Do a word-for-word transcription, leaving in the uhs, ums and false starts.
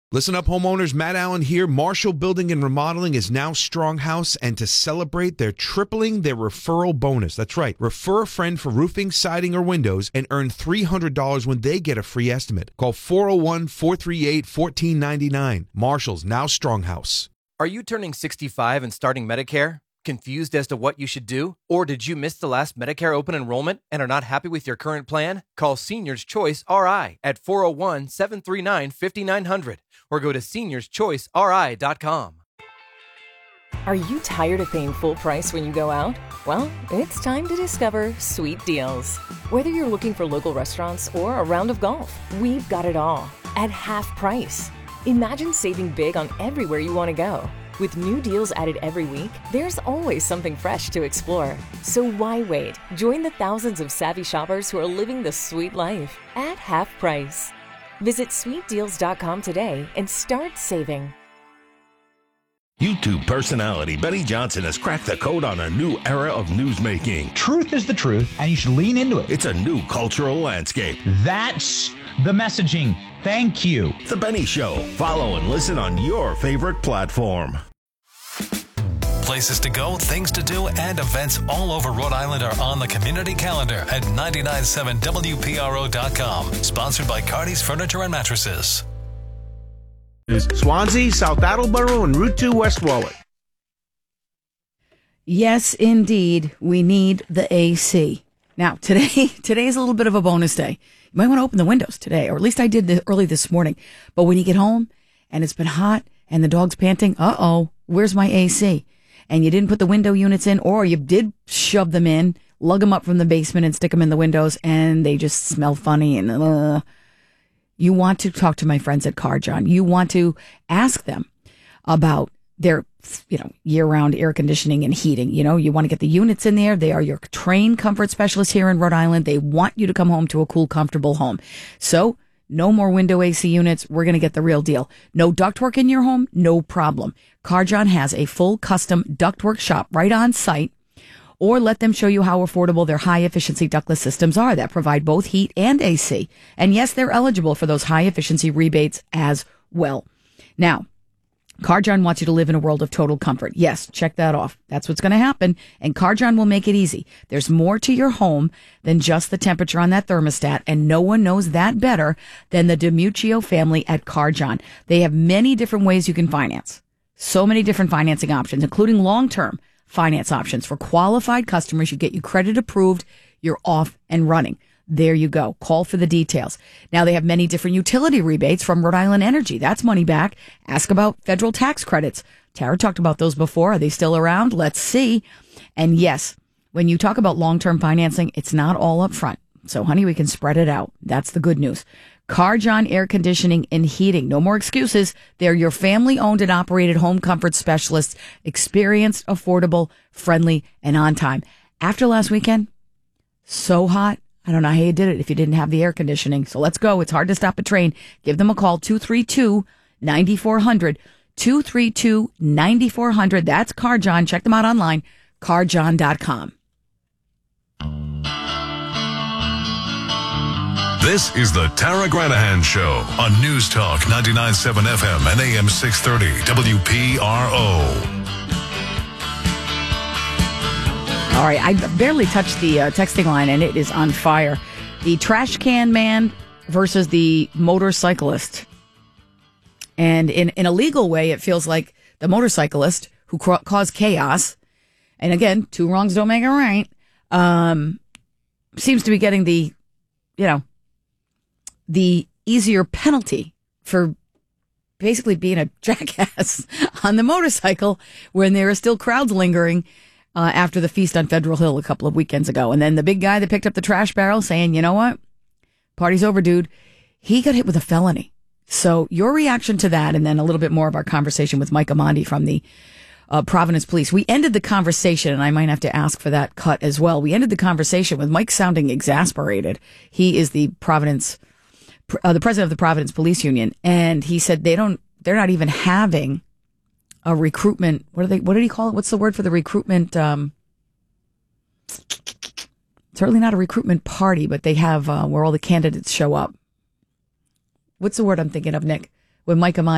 Listen up, homeowners. Matt Allen here. Marshall Building and Remodeling is now Stronghouse, and to celebrate, they're tripling their referral bonus. That's right. Refer a friend for roofing, siding, or windows and earn three hundred dollars when they get a free estimate. Call four oh one, four three eight, one four nine nine. Marshall's now Stronghouse. Are you turning sixty-five and starting Medicare? Confused as to what you should do? Or did you miss the last Medicare open enrollment and are not happy with your current plan? Call Seniors Choice R I at four oh one, seven three nine, five nine zero zero or go to seniors choice r i dot com. Are you tired of paying full price when you go out? Well, it's time to discover Sweet Deals. Whether you're looking for local restaurants or a round of golf, we've got it all at half price. Imagine saving big on everywhere you want to go. With new deals added every week, there's always something fresh to explore. So why wait? Join the thousands of savvy shoppers who are living the sweet life at half price. Visit sweet deals dot com today and start saving. YouTube personality Benny Johnson has cracked the code on a new era of newsmaking. Truth is the truth, and you should lean into it. It's a new cultural landscape. That's the messaging. Thank you. The Benny Show. Follow and listen on your favorite platform. Places to go, things to do, and events all over Rhode Island are on the community calendar at nine nine seven W P R O dot com. Sponsored by Cardi's Furniture and Mattresses. Swansea, South Attleboro, and Route two West Warwick. Yes, indeed, we need the A C. Now, today today is a little bit of a bonus day. You might want to open the windows today, or at least I did this early this morning. But when you get home and it's been hot and the dog's panting, uh-oh, where's my A C? And you didn't put the window units in, or you did shove them in, lug them up from the basement and stick them in the windows, and they just smell funny. And uh, you want to talk to my friends at CarJohn. You want to ask them about their, you know, year-round air conditioning and heating. You know, you want to get the units in there. They are your trained comfort specialists here in Rhode Island. They want you to come home to a cool, comfortable home. So no more window A C units. We're going to get the real deal. No ductwork in your home? No problem. CarJohn has a full custom ductwork shop right on site, or let them show you how affordable their high-efficiency ductless systems are that provide both heat and A C. And yes, they're eligible for those high-efficiency rebates as well. Now, CarJohn wants you to live in a world of total comfort. Yes, check that off. That's what's going to happen. And CarJohn will make it easy. There's more to your home than just the temperature on that thermostat, and no one knows that better than the DiMuccio family at CarJohn. They have many different ways you can finance. So many different financing options, including long-term finance options for qualified customers. You get you credit approved. You're off and running. There you go. Call for the details. Now they have many different utility rebates from Rhode Island Energy. That's money back. Ask about federal tax credits. Tara talked about those before. Are they still around? Let's see. And yes, when you talk about long-term financing, it's not all up front. So honey, we can spread it out. That's the good news. CarJohn Air Conditioning and Heating. No more excuses. They're your family-owned and operated home comfort specialists. Experienced, affordable, friendly, and on time. After last weekend, so hot. I don't know how you did it if you didn't have the air conditioning. So let's go. It's hard to stop a train. Give them a call, two three two, nine four zero zero, two three two, nine four zero zero. That's CarJohn. Check them out online, car john dot com. This is the Tara Granahan Show on News Talk ninety-nine point seven F M and A M six thirty W P R O. All right, I barely touched the uh, texting line, and it is on fire. The trash can man versus the motorcyclist. And in, in a legal way, it feels like the motorcyclist who ca- caused chaos, and again, two wrongs don't make a right, um, seems to be getting the, you know, the easier penalty for basically being a jackass on the motorcycle when there are still crowds lingering uh, after the feast on Federal Hill a couple of weekends ago. And then the big guy that picked up the trash barrel saying, you know what, party's over, dude. He got hit with a felony. So your reaction to that, and then a little bit more of our conversation with Mike Amandi from the uh, Providence Police. We ended the conversation, and I might have to ask for that cut as well. We ended the conversation with Mike sounding exasperated. He is the Providence Uh, the president of the Providence Police Union, and he said they don't, they're not even having a recruitment. What do they, what did he call it? What's the word for the recruitment? Um, certainly not a recruitment party, but they have, uh, where all the candidates show up. What's the word I'm thinking of, Nick? When Mike Amani